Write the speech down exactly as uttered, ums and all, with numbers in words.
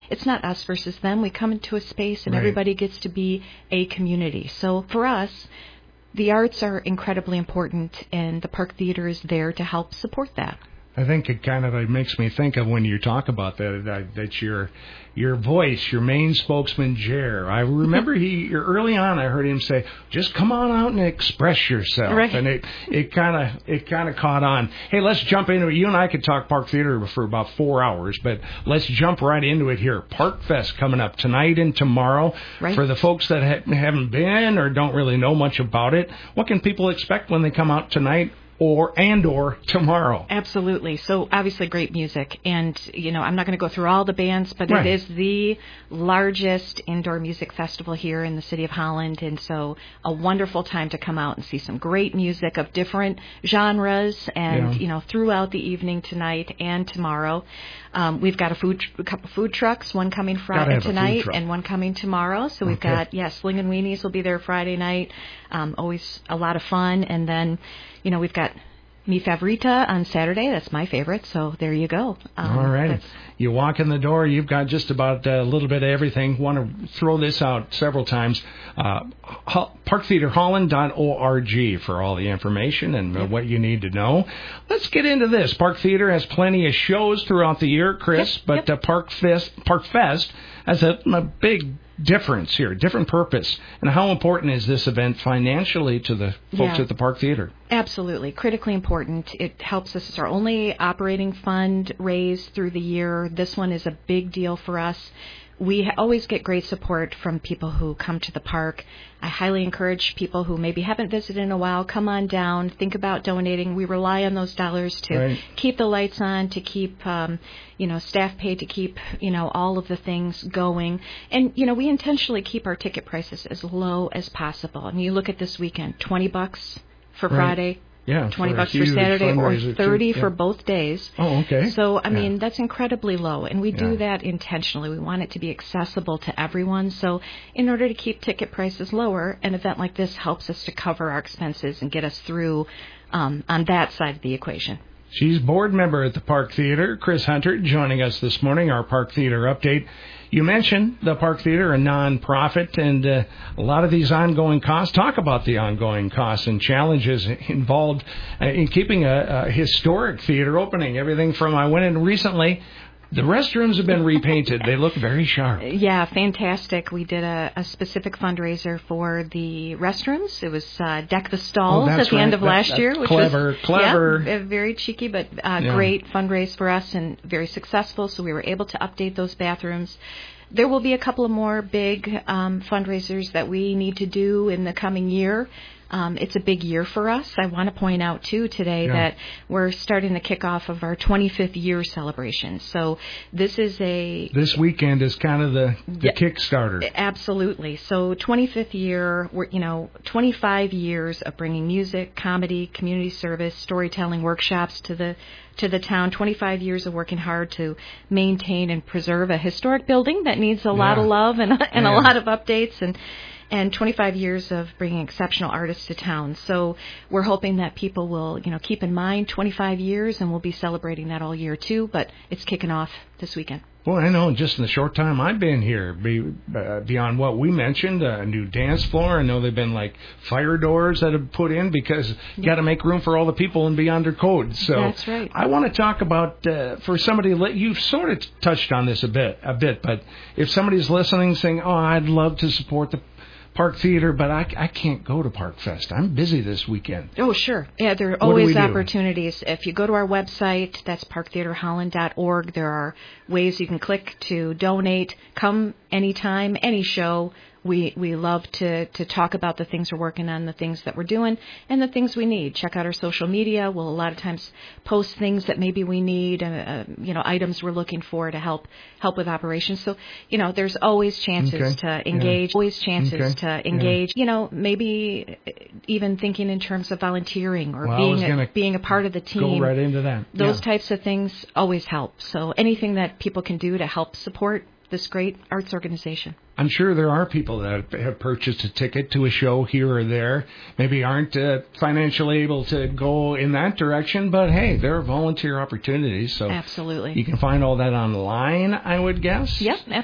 it's not us versus them. We come into a space and Right. everybody gets to be a community. So for us, the arts are incredibly important, and the Park Theater is there to help support that. I think it kind of it makes me think of when you talk about that, that, that your your voice, your main spokesman, Jer. I remember he early on I heard him say, "Just come on out and express yourself," right. and it it kind of it kind of caught on. Hey, let's jump into it. You and I could talk Park Theater for about four hours, but let's jump right into it here. Park Fest coming up tonight and tomorrow. Right. For the folks that ha- haven't been or don't really know much about it, what can people expect when they come out tonight? Or and or tomorrow. Absolutely. So obviously great music, and you know I'm not going to go through all the bands, but right. it is the largest indoor music festival here in the city of Holland, and so a wonderful time to come out and see some great music of different genres, and yeah. you know throughout the evening tonight and tomorrow. Um, we've got a food, a couple food trucks, one coming Friday tonight and one coming tomorrow. So we've okay. got, yes, Sling and Weenies will be there Friday night. Um, always a lot of fun. And then, you know, we've got Mi Favorita on Saturday. That's my favorite. So there you go. Um, All right. That's... You walk in the door, you've got just about a little bit of everything. Want to throw this out several times. Uh, park theater holland dot org for all the information and yep. uh, what you need to know. Let's get into this. Park Theater has plenty of shows throughout the year, Chris, yep. but Yep. Uh, Park Fest, Park Fest has a, a big difference here, different purpose. And how important is this event financially to the folks yeah. at the Park Theater? Absolutely. Critically important. It helps us. It's our only operating fund raised through the year. This one is a big deal for us. We always get great support from people who come to the park. I highly encourage people who maybe haven't visited in a while, come on down, think about donating. We rely on those dollars to right. keep the lights on, to keep, um, you know, staff paid, to keep, you know, all of the things going. And, you know, we intentionally keep our ticket prices as low as possible. I mean, you look at this weekend, twenty bucks for right. Friday. Yeah, twenty for bucks for Saturday or thirty yeah. for both days. Oh, okay. So, I yeah. mean, that's incredibly low, and we do yeah. that intentionally. We want it to be accessible to everyone. So, in order to keep ticket prices lower, an event like this helps us to cover our expenses and get us through um, on that side of the equation. She's board member at the Park Theater, Chris Hunter, joining us this morning, our Park Theater update. You mentioned the Park Theater, a nonprofit, and uh, a lot of these ongoing costs. Talk about the ongoing costs and challenges involved uh, in keeping a, a historic theater opening. Everything from, I went in recently, the restrooms have been repainted. They look very sharp. Yeah, fantastic. We did a, a specific fundraiser for the restrooms. It was uh, Deck the Stalls oh, at the right. end of that, last year. Which clever, was, clever. Yeah, very cheeky, but uh, yeah. great fundraise for us and very successful. So we were able to update those bathrooms. There will be a couple of more big um, fundraisers that we need to do in the coming year. Um, it's a big year for us. I want to point out, too, today yeah. that we're starting the kickoff of our twenty-fifth year celebration. So this is a... This weekend is kind of the, the yeah, Kickstarter. Absolutely. So twenty-fifth year, we're, you know, twenty-five years of bringing music, comedy, community service, storytelling workshops to the to the town. twenty-five years of working hard to maintain and preserve a historic building that needs a yeah. lot of love and, and yeah. a lot of updates, and and twenty-five years of bringing exceptional artists to town. So we're hoping that people will, you know, keep in mind twenty-five years, and we'll be celebrating that all year too, but it's kicking off this weekend. Well, I know just in the short time I've been here, be, uh, beyond what we mentioned, a new dance floor. I know they've been like fire doors that have put in because you yep. got to make room for all the people and be under code. So that's right. I want to talk about uh, for somebody, you've sort of touched on this a bit, a bit, but if somebody's listening saying, oh, I'd love to support the Park Theater, but I, I can't go to Park Fest. I'm busy this weekend. Oh, sure. Yeah, there are what always do do? opportunities. If you go to our website, that's park theater holland dot org, there are ways you can click to donate. Come anytime, any show. We we love to, to talk about the things we're working on, the things that we're doing, and the things we need. Check out our social media. We'll a lot of times post things that maybe we need, uh, uh, you know, items we're looking for to help help with operations. So, you know, there's always chances okay. to engage, yeah. always chances okay. to engage. Yeah. You know, maybe even thinking in terms of volunteering or well, being a, being a part of the team. Go right into that. Those yeah. types of things always help. So anything that people can do to help support this great arts organization. I'm sure there are people that have purchased a ticket to a show here or there, maybe aren't uh, financially able to go in that direction, but hey, there are volunteer opportunities. So absolutely. You can find all that online, I would guess. Yep.